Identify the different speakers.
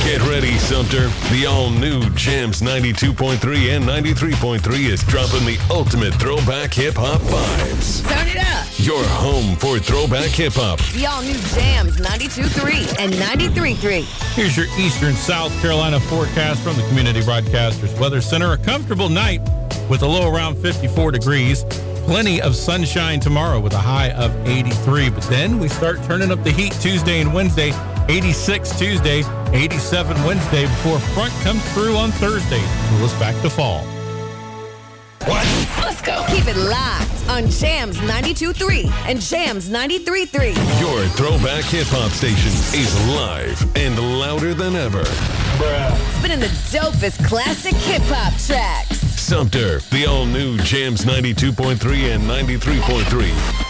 Speaker 1: Get ready, Sumter. The all-new Jams 92.3 and 93.3 is dropping the ultimate throwback hip-hop vibes.
Speaker 2: Turn it up.
Speaker 1: Your home for throwback hip-hop.
Speaker 2: The all-new Jams 92.3 and 93.3.
Speaker 3: Here's your Eastern South Carolina forecast from the Community Broadcasters Weather Center. A comfortable night with a low around 54 degrees. Plenty of sunshine tomorrow with a high of 83. But then we start turning up the heat Tuesday and Wednesday. 86 Tuesday, 87 Wednesday before front comes through on Thursday. Pull us back to fall.
Speaker 2: What? Let's go. Keep it locked on Jams 92.3 and Jams 93.3.
Speaker 1: Your throwback hip-hop station is live and louder than ever.
Speaker 2: Spinning the dopest classic hip-hop tracks.
Speaker 1: Sumter, the all-new Jams 92.3 and 93.3.